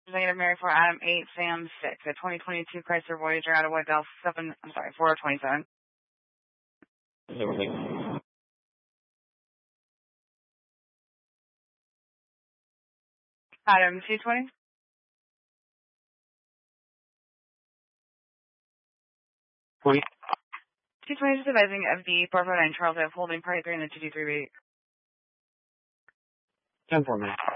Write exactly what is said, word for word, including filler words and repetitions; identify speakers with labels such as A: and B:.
A: Negative Mary four, Adam eight, Sam six. A twenty twenty-two Chrysler Voyager out of White Bell seven, I'm sorry, four twenty-seven.
B: Everything.
A: Adam two twenty.
B: twenty.
A: two twenty is advising of the four four nine Charles Ave holding party three in the two two three.
B: ten four minutes.